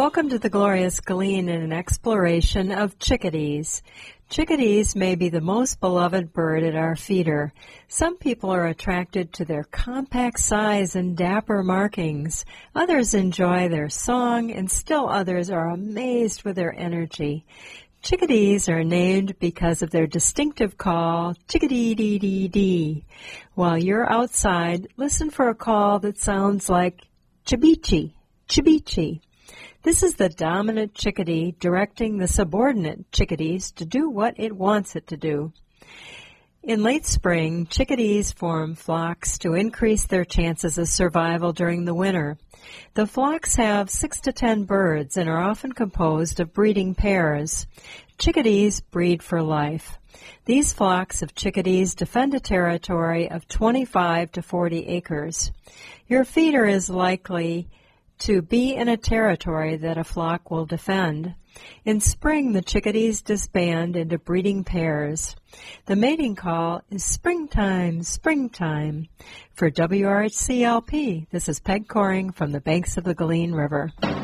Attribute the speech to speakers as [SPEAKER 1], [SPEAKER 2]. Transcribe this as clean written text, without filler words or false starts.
[SPEAKER 1] Welcome to the Glorious Glean and an exploration of chickadees. Chickadees may be the most beloved bird at our feeder. Some people are attracted to their compact size and dapper markings. Others enjoy their song, and still others are amazed with their energy. Chickadees are named because of their distinctive call, chickadee-dee-dee-dee. While you're outside, listen for a call that sounds like chibichi, chibichi. This is the dominant chickadee directing the subordinate chickadees to do what it wants it to do. In late spring, chickadees form flocks to increase their chances of survival during the winter. The flocks have 6 to 10 birds and are often composed of breeding pairs. Chickadees breed for life. These flocks of chickadees defend a territory of 25 to 40 acres. Your feeder is likely to be in a territory that a flock will defend. In spring, the chickadees disband into breeding pairs. The mating call is springtime, springtime. For WRHC-LP, this is Peg Coring from the banks of the Galeen River.